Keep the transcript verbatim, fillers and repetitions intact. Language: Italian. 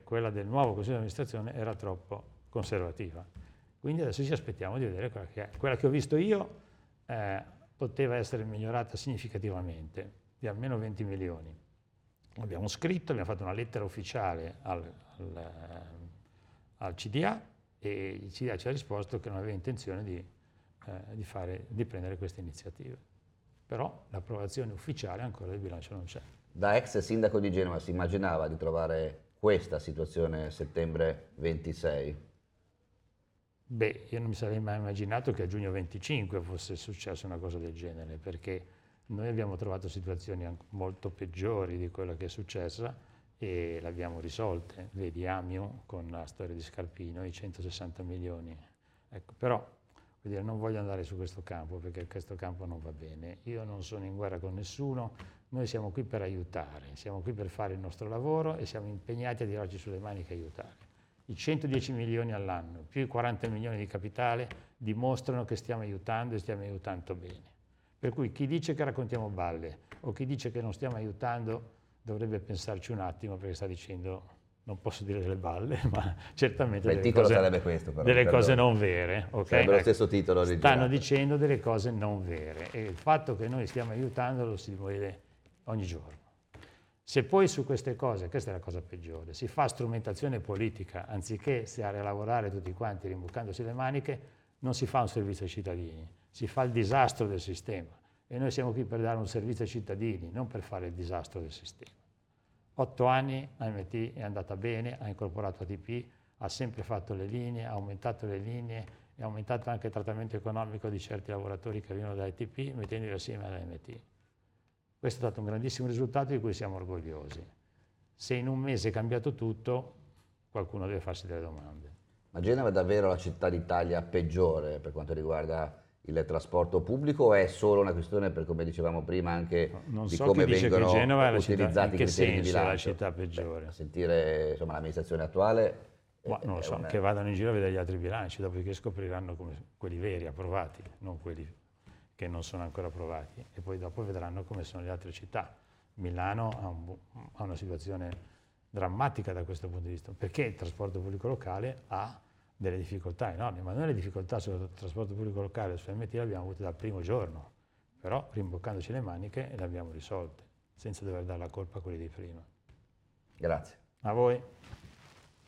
quella del nuovo Consiglio di amministrazione era troppo conservativa. Quindi adesso ci aspettiamo di vedere quella che è. Quella che ho visto io eh, poteva essere migliorata significativamente, di almeno venti milioni. Abbiamo scritto, abbiamo fatto una lettera ufficiale al, al, al C D A e il C D A ci ha risposto che non aveva intenzione di, eh, di, fare, di prendere queste iniziative. Però l'approvazione ufficiale ancora del bilancio non c'è. Da ex sindaco di Genova si immaginava di trovare questa situazione a settembre ventisei? Beh, io non mi sarei mai immaginato che a giugno venticinque fosse successa una cosa del genere, perché noi abbiamo trovato situazioni molto peggiori di quella che è successa e le abbiamo risolte. Vedi Amiu con la storia di Scarpino, i centosessanta milioni. Ecco, però vuol dire, non voglio andare su questo campo perché questo campo non va bene. Io non sono in guerra con nessuno, noi siamo qui per aiutare, siamo qui per fare il nostro lavoro e siamo impegnati a tirarci sulle maniche e aiutare. I centodieci milioni all'anno più i quaranta milioni di capitale dimostrano che stiamo aiutando e stiamo aiutando bene. Per cui chi dice che raccontiamo balle o chi dice che non stiamo aiutando dovrebbe pensarci un attimo perché sta dicendo, non posso dire delle balle, ma certamente Beh, delle, il titolo cose, sarebbe questo, però, delle credo. cose non vere. Okay? Sarebbe lo stesso titolo originale. Stanno dicendo delle cose non vere e il fatto che noi stiamo aiutando lo si vede ogni giorno. Se poi su queste cose, questa è la cosa peggiore, si fa strumentazione politica, anziché stare a lavorare tutti quanti rimboccandosi le maniche, non si fa un servizio ai cittadini, si fa il disastro del sistema. E noi siamo qui per dare un servizio ai cittadini, non per fare il disastro del sistema. Otto anni A M T è andata bene, ha incorporato A T P, ha sempre fatto le linee, ha aumentato le linee e ha aumentato anche il trattamento economico di certi lavoratori che arrivano da A T P mettendoli assieme all'A M T. Questo è stato un grandissimo risultato di cui siamo orgogliosi. Se in un mese è cambiato tutto, qualcuno deve farsi delle domande. Ma Genova è davvero la città d'Italia peggiore per quanto riguarda il trasporto pubblico o è solo una questione, per come dicevamo prima, anche non di so come chi dice vengono che Genova è la utilizzati città, in i che criteri di senso è la bilancio? città peggiore? Beh, a sentire insomma, l'amministrazione attuale... Ma non lo so, una... che vadano in giro a vedere gli altri bilanci, dopodiché scopriranno come quelli veri, approvati, non quelli che non sono ancora approvati, e poi dopo vedranno come sono le altre città. Milano ha, un, ha una situazione drammatica da questo punto di vista, perché il trasporto pubblico locale ha delle difficoltà enormi, ma noi le difficoltà sul trasporto pubblico locale su M T le abbiamo avute dal primo giorno, però rimboccandoci le maniche le abbiamo risolte, senza dover dare la colpa a quelli di prima. Grazie. A voi.